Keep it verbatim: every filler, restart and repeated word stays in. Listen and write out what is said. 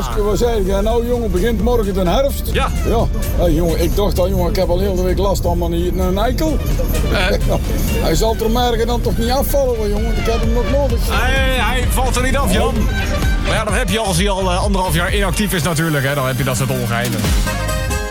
Aske, wat zei je? Nou jongen, begint morgen de herfst. Ja. Ja. Hey, jongen, ik dacht al, jongen, ik heb al heel de week last van een, een eikel. Uh. Hij zal er morgen dan toch niet afvallen, hoor, jongen. Ik heb hem nog nodig. Hij, hij valt er niet af, Jan. Maar ja, dat heb je als hij al uh, anderhalf jaar inactief is natuurlijk. Hè. Dan heb je dat soort ongeinen.